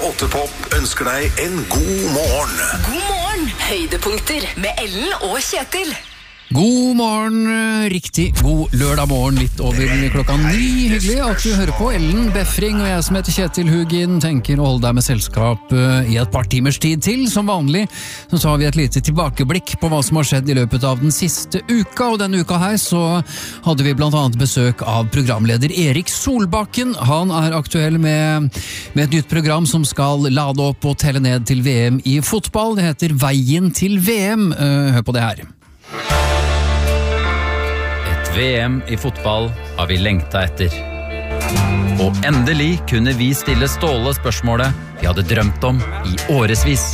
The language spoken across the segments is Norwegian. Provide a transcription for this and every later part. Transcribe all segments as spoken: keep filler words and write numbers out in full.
åtte Pop ønsker deg en god morgen. God morgen, høydepunkter med Ellen og Kjetil. God morgen, riktig god lørdag morgen, litt over klokka ni. Hyggelig at du hører på. Ellen Befring og jeg som heter Kjetil Hugin tenker å holde deg med selskap i et par timers tid til. Som vanlig så tar vi et lite tilbakeblikk på hva som har skjedd i løpet av den siste uka. Og denne uka her så hadde vi blant annet besøk av programleder Erik Solbakken. Han er aktuell med, med et nytt program som skal lade opp og telle ned til V M i fotball. Det heter Veien til V M. Hør på det her. V M i fotball har vi lengta etter. Og endelig kunne vi stille Ståle spørsmålet vi hadde drømt om i årevis.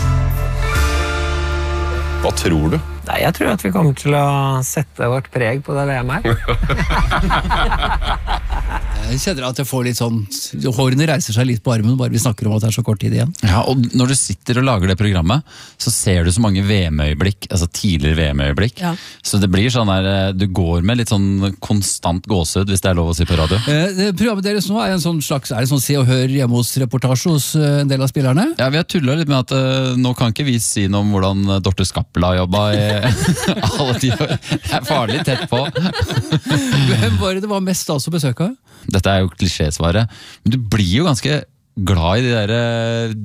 Hva tror du? Nei, jeg tror at vi kommer til å sette vårt preg på det V M her. Jeg kjenner at jeg får litt sånn, hårene reiser seg litt på armen bare vi snakker om at det er så kort tid igjen. Ja, og når du sitter og lager det programmet, så ser du så mange V M-øyeblikk, altså tidligere V M-øyeblikk. Ja. Så det blir sånn der, du går med litt sånn konstant gåsehud, hvis det er lov å si på radio. Eh, det programmet deres nå er en sånn slags, er det sånn se og hør hjemme hos reportasje hos en del av spillerne? Ja, vi har tullet litt med at uh, nå kan ikke vi si noe om hvordan Dorte Skappel har jobbet i alle de år. Det er farlig tett på. Hvem var det det var mest altså besøk av? Dette er jo klisjésvaret, men du blir jo ganske glad i de der